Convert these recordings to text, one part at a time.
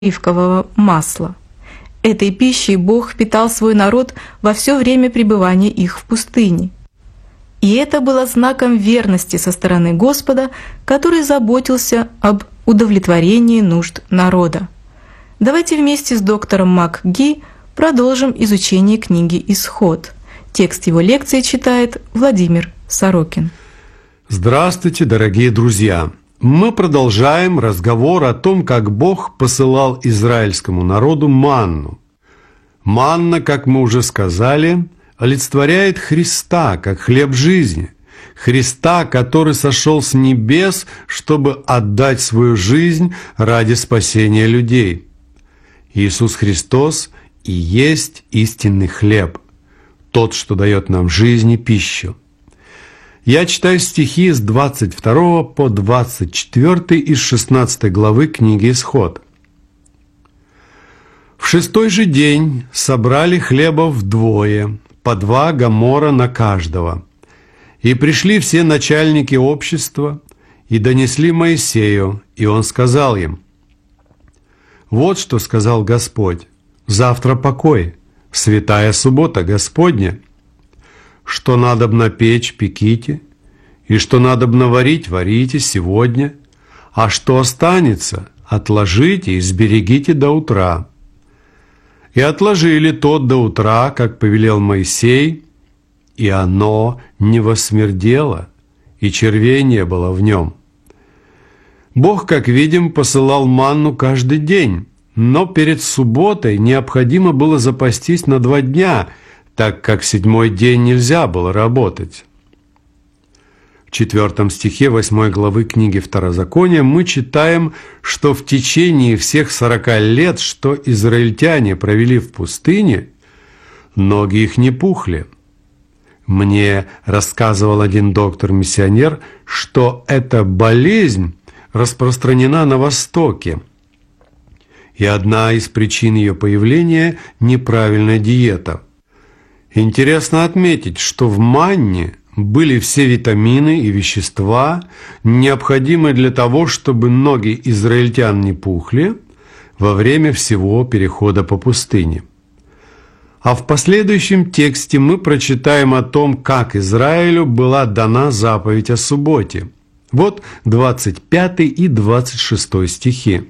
оливкового масла. Этой пищей Бог питал свой народ во все время пребывания их в пустыне. И это было знаком верности со стороны Господа, который заботился об удовлетворении нужд народа. Давайте вместе с доктором МакГи продолжим изучение книги «Исход». Текст его лекции читает Владимир Сорокин. Здравствуйте, дорогие друзья! Мы продолжаем разговор о том, как Бог посылал израильскому народу манну. Манна, как мы уже сказали, олицетворяет Христа, как хлеб жизни. Христа, который сошел с небес, чтобы отдать свою жизнь ради спасения людей. Иисус Христос и есть истинный хлеб, тот, что дает нам жизнь и пищу. Я читаю стихи с 22 по 24 из 16 главы книги «Исход». «В шестой же день собрали хлеба вдвое, по 2 гомора на каждого. И пришли все начальники общества и донесли Моисею, и он сказал им: вот что сказал Господь: завтра покой, святая суббота Господня. Что надобно печь, пеките, и что надобно варить, варите сегодня, а что останется, отложите и сберегите до утра. И отложили тот до утра, как повелел Моисей, и оно не восмердело, и червей не было в нем. Бог, как видим, посылал манну каждый день, но перед субботой необходимо было запастись на 2 дня, так как в 7-й день нельзя было работать. В 4 стихе 8 главы книги Второзакония мы читаем, что в течение всех 40 лет, что израильтяне провели в пустыне, ноги их не пухли. Мне рассказывал один доктор-миссионер, что эта болезнь распространена на Востоке, и одна из причин ее появления – неправильная диета. Интересно отметить, что в манне были все витамины и вещества, необходимые для того, чтобы ноги израильтян не пухли во время всего перехода по пустыне. А в последующем тексте мы прочитаем о том, как Израилю была дана заповедь о субботе. Вот 25 и 26 стихи.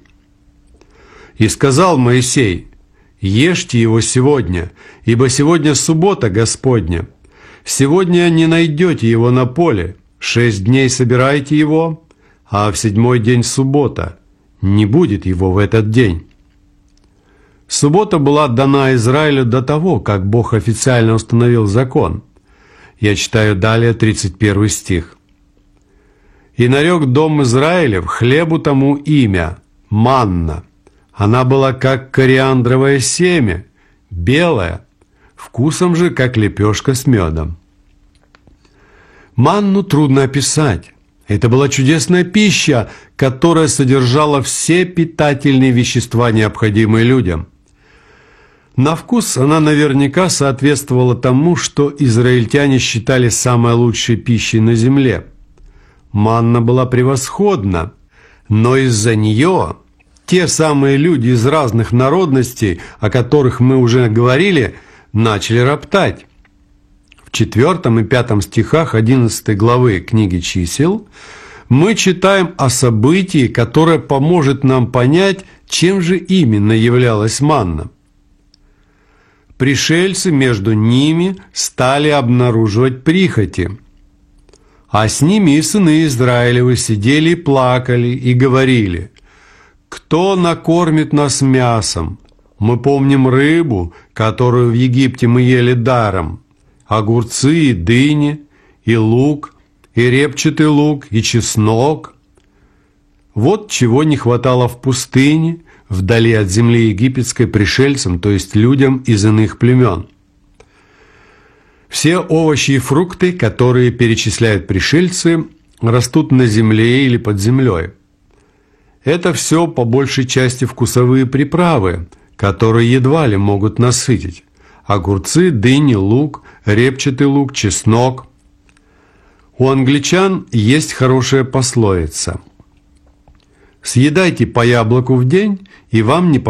«И сказал Моисей: ешьте его сегодня, ибо сегодня суббота Господня. Сегодня не найдете его на поле, 6 дней собирайте его, а в 7-й день суббота, не будет его в этот день». Суббота была дана Израилю до того, как Бог официально установил закон. Я читаю далее 31 стих. «И нарек дом Израилев хлебу тому имя – манна. Она была как кориандровое семя, белая, вкусом же, как лепешка с медом». Манну трудно описать. Это была чудесная пища, которая содержала все питательные вещества, необходимые людям. На вкус она наверняка соответствовала тому, что израильтяне считали самой лучшей пищей на земле. Манна была превосходна, но из-за нее те самые люди из разных народностей, о которых мы уже говорили, начали роптать. В 4 и 5 стихах 11 главы книги «Чисел» мы читаем о событии, которое поможет нам понять, чем же именно являлась манна. Пришельцы между ними стали обнаруживать прихоти, а с ними и сыны Израилевы сидели и плакали, и говорили: «Кто накормит нас мясом? Мы помним рыбу, которую в Египте мы ели даром, огурцы и дыни, и лук, и репчатый лук, и чеснок». Вот чего не хватало в пустыне, вдали от земли египетской, пришельцам, то есть людям из иных племен. Все овощи и фрукты, которые перечисляют пришельцы, растут на земле или под землей. Это все по большей части вкусовые приправы, которые едва ли могут насытить. Огурцы, дыни, лук, репчатый лук, чеснок. У англичан есть хорошая пословица: Съедайте по яблоку в день, и вам не